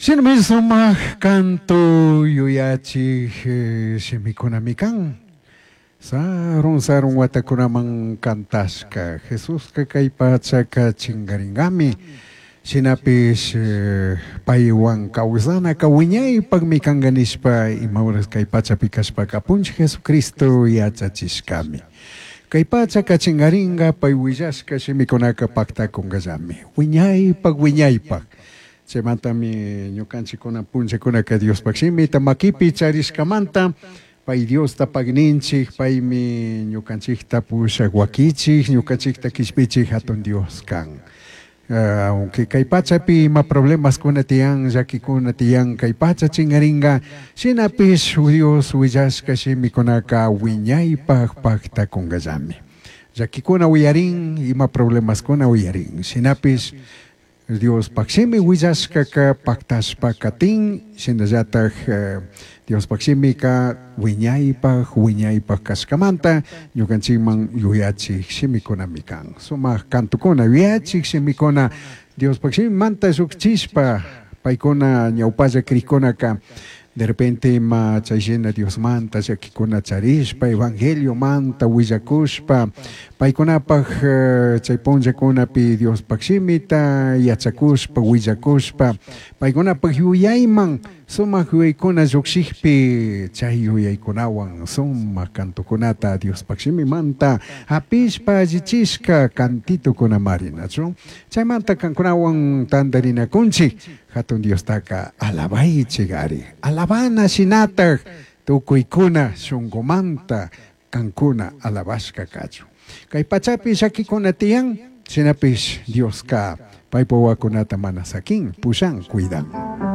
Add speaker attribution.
Speaker 1: Sino mismo canto yuyachi shemikonamikan. Sarong watakunamang kantaska. Jesus kakaypatsaka chingaringami. Sinapis paiwang kausana kawinyay pagmikanganis pa imauras kay patsapikas pa kapunch Jesucristo yachachis kami. Kay patsaka chingaringa paiwijas kasi mikonaka pakta kong gazami. Winyay pag. Semanta mi nyukanchi kona punche kona ka Dios paksimi tamakipi charis kamanta. Pai Dios ta pagninchik, pai mi nyukanchik ta pusha guakichik, nyukanchik ta kispichik hatun Dios kan. Aunque kay pachapi ma problemas kuna tiyang, jaki kuna tiyang kay pacha chingaringa, sinapis Dios huijas kasi mi kunaka winyay pagpagta kong gazami. Jaki kuna uyaring, ima problemas kuna uyaring. Sinapis Dios paksimi huijas kaka paktas pakating, sinajatag Dios paksimi ka winyay pa kaskamanta nyukanchimang yuyachi simikona mikang. Suma kantukona yuyachi simikona Dios paksimi manta sukchispa paikona ñawpalla krikona ka de repente ma chayshina Dios manta yakikuna charishpa evangelio manta willakuspa paikunapaj chaypunllakunapi Dios paksimita yachakuspa willakuspa paikunapaj yuyayman sumaq yuyaykuna lluqshikpi chay yuyaykunawan sumaq kantukunata Dios paksimi manta hapishpa allichishka kantitukunamari marinachu chaymanta kankunawan tandarinakunchik hatun Dios taka alabaychik ari alabana sinataq tukuykuna shunqumanta kankuna alabashka kachu kay pachapi shakikuna tiyan sinapis Dios ka paypa wawakunata mana sakin pushan cuidan.